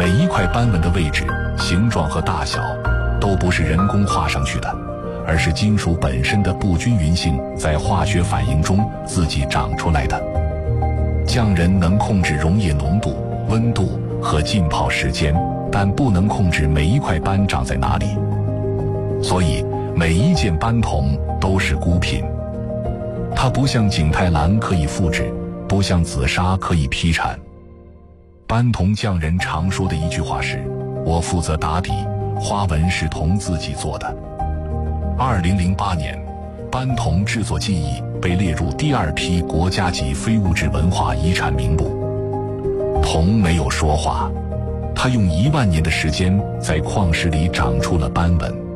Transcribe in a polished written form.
每一块斑纹的位置、形状和大小都不是人工画上去的，而是金属本身的不均匀性在化学反应中自己长出来的。匠人能控制溶液浓度、温度和浸泡时间，但不能控制每一块斑长在哪里。所以每一件斑铜都是孤品，它不像景泰蓝可以复制，不像紫砂可以批产。斑铜匠人常说的一句话是：我负责打底，花纹是铜自己做的。2008年，斑铜制作技艺被列入第2批国家级非物质文化遗产名录。铜没有说话，它用1万年的时间在矿石里长出了斑纹。